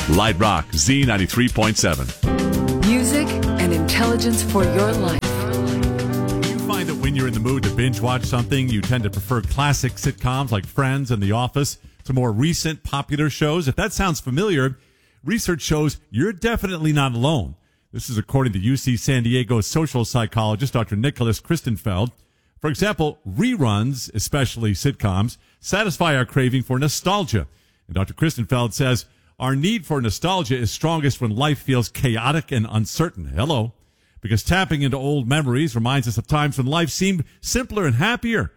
Light Rock Z93.7. Music and intelligence for your life. You find that when you're in the mood to binge watch something, you tend to prefer classic sitcoms like Friends and The Office to more recent popular shows. If that sounds familiar, research shows you're definitely not alone. This is according to UC San Diego social psychologist Dr. Nicholas Christenfeld. For example, reruns, especially sitcoms, satisfy our craving for nostalgia. And Dr. Christenfeld says our need for nostalgia is strongest when life feels chaotic and uncertain. Hello. Because tapping into old memories reminds us of times when life seemed simpler and happier.